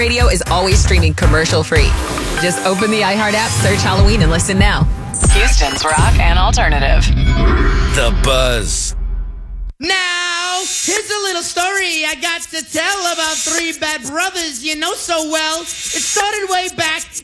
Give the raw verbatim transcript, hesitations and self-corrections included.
Radio is always streaming commercial free. Just open the iHeart app, search Halloween, and listen now. Houston's rock and alternative. The Buzz. Now, here's a little story I got to tell about three bad brothers you know so well. It started way back